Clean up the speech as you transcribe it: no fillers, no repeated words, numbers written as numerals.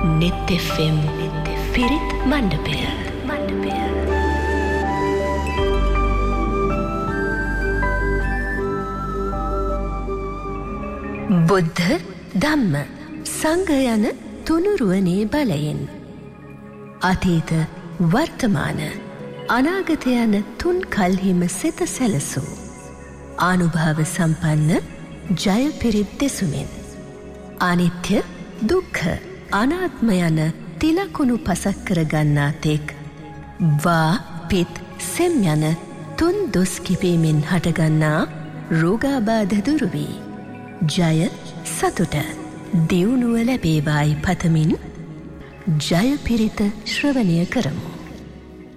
නෙත් FM පිරිත් මණ්ඩපය. බුද්ධ ධම්ම සංඝ යන තුනුරුවනේ බලයෙන් අතීත වර්තමාන අනාගත යන තුන් කල්හිම සිත සැලසූ ආනුභාව සම්පන්න ජය පිරිත් දෙසුමින් අනිත්‍ය දුක්ඛ අනාත්ම යන තිලකුණු පසක් කරගන්නා තෙක් වා පිත් සෙම් යන තුන් දොස් කිපීමෙන් හටගන්නා රෝගාබාධ දුරු වී ජය සතුට දියුණුව ලැබේවායි පතමින් ජය පිරිත ශ්‍රවණය කරමු.